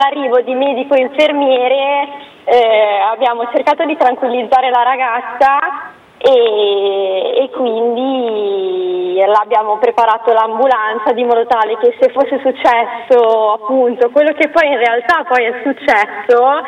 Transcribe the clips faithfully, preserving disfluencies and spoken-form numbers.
l'arrivo di medico e infermiere eh, abbiamo cercato di tranquillizzare la ragazza e, e quindi l'abbiamo preparato l'ambulanza di modo tale che se fosse successo appunto quello che poi in realtà poi è successo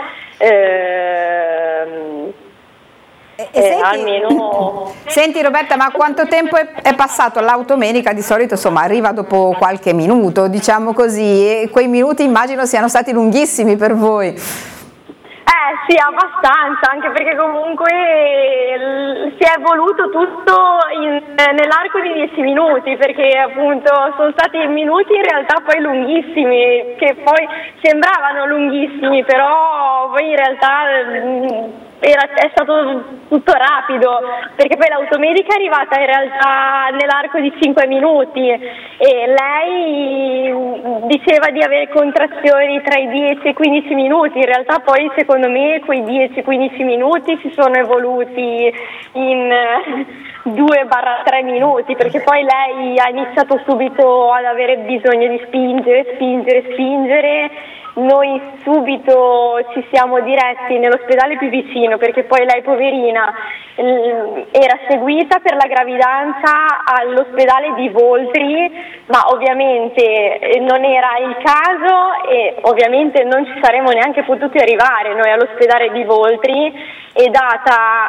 ehm, E, e eh, senti, almeno senti Roberta, ma quanto tempo è, è passato? L'automenica di solito insomma arriva dopo qualche minuto, diciamo così, e quei minuti immagino siano stati lunghissimi per voi. Eh sì, abbastanza, anche perché comunque l- si è evoluto tutto in- nell'arco di dieci minuti, perché appunto sono stati minuti in realtà poi lunghissimi, che poi sembravano lunghissimi, però poi in realtà mh, era, è stato tutto rapido, perché poi l'automedica è arrivata in realtà nell'arco di cinque minuti e lei diceva di avere contrazioni tra i dieci e i quindici minuti, in realtà poi secondo me quei dieci quindici minuti si sono evoluti in due tre minuti, perché poi lei ha iniziato subito ad avere bisogno di spingere, spingere, spingere. Noi subito ci siamo diretti nell'ospedale più vicino, perché poi lei poverina era seguita per la gravidanza all'ospedale di Voltri, ma ovviamente non era il caso e ovviamente non ci saremmo neanche potuti arrivare noi all'ospedale di Voltri, e data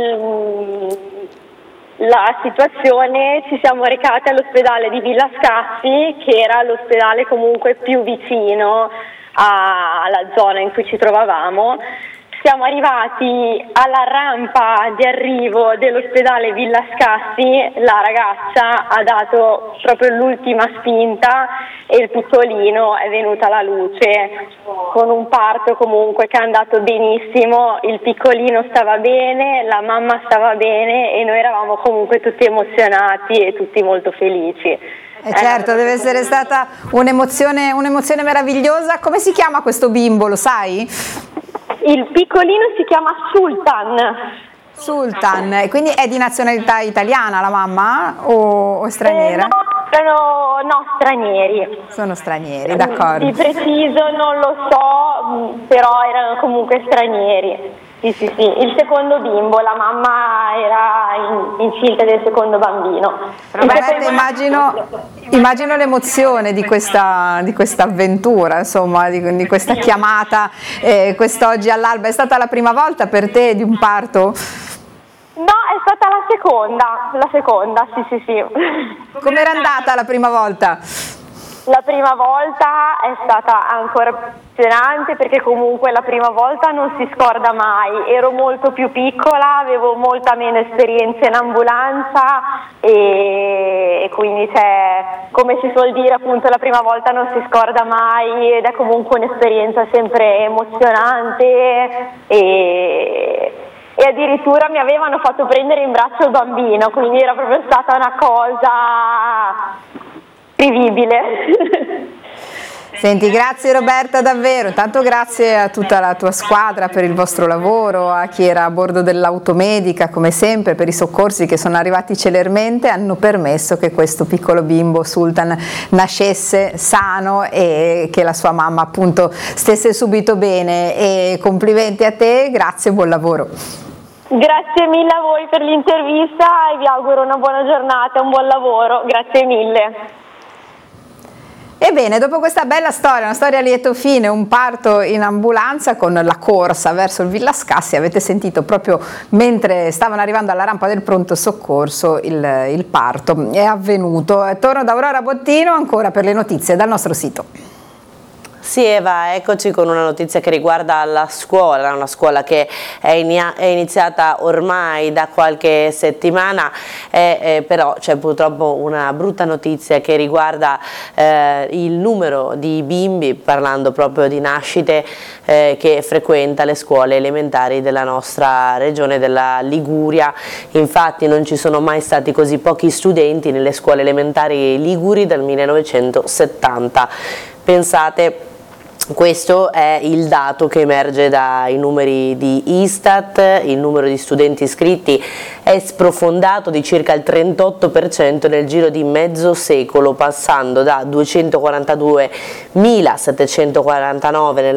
la situazione ci siamo recati all'ospedale di Villa Scassi, che era l'ospedale comunque più vicino alla zona in cui ci trovavamo. Siamo arrivati alla rampa di arrivo dell'ospedale Villa Scassi, la ragazza ha dato proprio l'ultima spinta e il piccolino è venuto alla luce con un parto comunque che è andato benissimo, il piccolino stava bene, la mamma stava bene e noi eravamo comunque tutti emozionati e tutti molto felici. Eh certo, deve essere stata un'emozione, un'emozione meravigliosa. Come si chiama questo bimbo, lo sai? Il piccolino si chiama Sultan. Sultan, quindi è di nazionalità italiana la mamma o, o straniera? Eh, no, sono no, stranieri. Sono stranieri, d'accordo. Di preciso non lo so, però erano comunque stranieri. Sì, sì, sì, il secondo bimbo, la mamma era in, incinta del secondo bambino. Roberta, immagino, immagino l'emozione di questa, di questa avventura, insomma, di, di questa chiamata eh, quest'oggi all'alba. È stata la prima volta per te di un parto? No, è stata la seconda, la seconda, sì, sì, sì. Com'era andata la prima volta? La prima volta è stata ancora emozionante perché comunque la prima volta non si scorda mai, ero molto più piccola, avevo molta meno esperienza in ambulanza e, e quindi cioè, come si suol dire appunto la prima volta non si scorda mai ed è comunque un'esperienza sempre emozionante e... e addirittura mi avevano fatto prendere in braccio il bambino, quindi era proprio stata una cosa vivibile. Senti, grazie Roberta davvero, intanto grazie a tutta la tua squadra per il vostro lavoro, a chi era a bordo dell'automedica come sempre, per i soccorsi che sono arrivati celermente, hanno permesso che questo piccolo bimbo Sultan nascesse sano e che la sua mamma appunto stesse subito bene, e complimenti a te, grazie e buon lavoro. Grazie mille a voi per l'intervista e vi auguro una buona giornata, un buon lavoro, grazie mille. Ebbene, dopo questa bella storia, una storia a lieto fine, un parto in ambulanza con la corsa verso il Villa Scassi, avete sentito proprio mentre stavano arrivando alla rampa del pronto soccorso il, il parto è avvenuto. Torno da Aurora Bottino ancora per le notizie dal nostro sito. Sì Eva, eccoci con una notizia che riguarda la scuola, una scuola che è, è iniziata ormai da qualche settimana, eh, eh, però c'è purtroppo una brutta notizia che riguarda eh, il numero di bimbi, parlando proprio di nascite, eh, che frequenta le scuole elementari della nostra regione della Liguria. Infatti non ci sono mai stati così pochi studenti nelle scuole elementari liguri dal millenovecentosettanta. Pensate, questo è il dato che emerge dai numeri di Istat, il numero di studenti iscritti è sprofondato di circa il trentotto per cento nel giro di mezzo secolo, passando da duecentoquarantaduemilasettecentoquarantanove nel